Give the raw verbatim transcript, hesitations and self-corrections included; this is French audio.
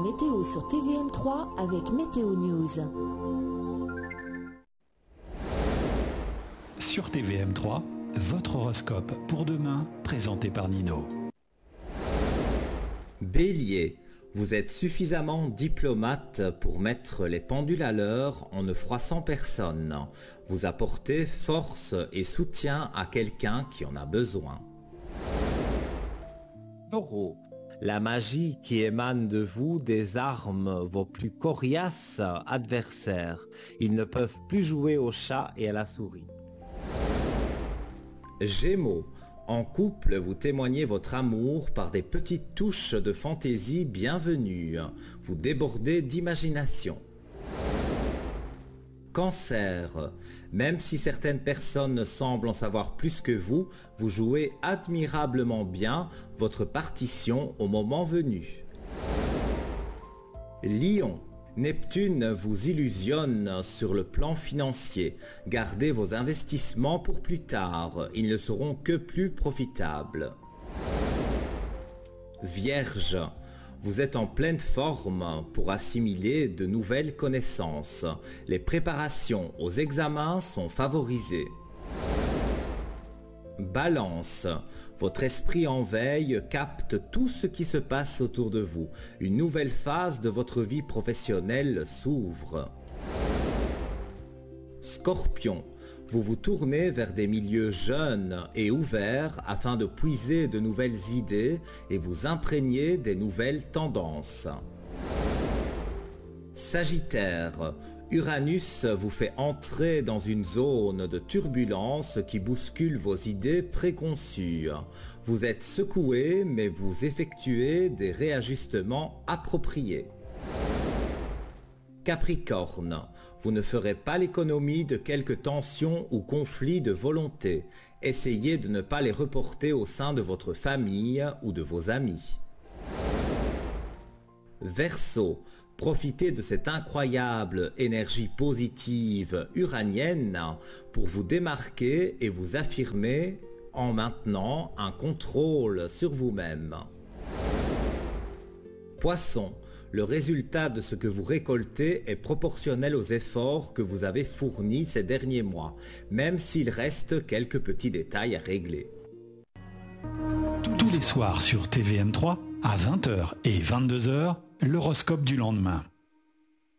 météo sur T V M trois avec Météo News. Sur T V M trois, votre horoscope pour demain, présenté par Nino. Bélier, vous êtes suffisamment diplomate pour mettre les pendules à l'heure en ne froissant personne. Vous apportez force et soutien à quelqu'un qui en a besoin. Taureau, la magie qui émane de vous désarme vos plus coriaces adversaires. Ils ne peuvent plus jouer au chat et à la souris. Gémeaux, en couple, vous témoignez votre amour par des petites touches de fantaisie bienvenues. Vous débordez d'imagination. Cancer, même si certaines personnes semblent en savoir plus que vous, vous jouez admirablement bien votre partition au moment venu. Lion, Neptune vous illusionne sur le plan financier. Gardez vos investissements pour plus tard, ils ne seront que plus profitables. Vierge, vous êtes en pleine forme pour assimiler de nouvelles connaissances. Les préparations aux examens sont favorisées. Balance, votre esprit en veille capte tout ce qui se passe autour de vous. Une nouvelle phase de votre vie professionnelle s'ouvre. Scorpion, vous vous tournez vers des milieux jeunes et ouverts afin de puiser de nouvelles idées et vous imprégner des nouvelles tendances. Sagittaire, Uranus vous fait entrer dans une zone de turbulence qui bouscule vos idées préconçues. Vous êtes secoué, mais vous effectuez des réajustements appropriés. Capricorne, vous ne ferez pas l'économie de quelques tensions ou conflits de volonté. Essayez de ne pas les reporter au sein de votre famille ou de vos amis. Verseau, profitez de cette incroyable énergie positive uranienne pour vous démarquer et vous affirmer en maintenant un contrôle sur vous-même. Poisson, le résultat de ce que vous récoltez est proportionnel aux efforts que vous avez fournis ces derniers mois, même s'il reste quelques petits détails à régler. Tous les soirs sur T V M trois, à vingt heures et vingt-deux heures, l'horoscope du lendemain.